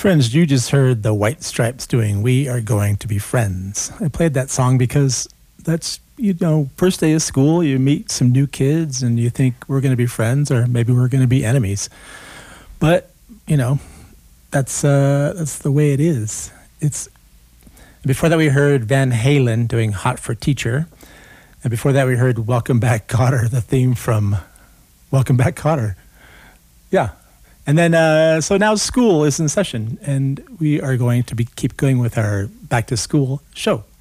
Friends, you just heard the White Stripes doing We Are Going to Be Friends. I played that song because that's, first day of school, you meet some new kids and you think we're going to be friends or maybe we're going to be enemies. But, that's the way it is. Before that we heard Van Halen doing Hot for Teacher. And before that we heard Welcome Back Kotter, the theme from Welcome Back Kotter. Yeah. And then, so now school is in session, and we are going to keep going with our back to school show.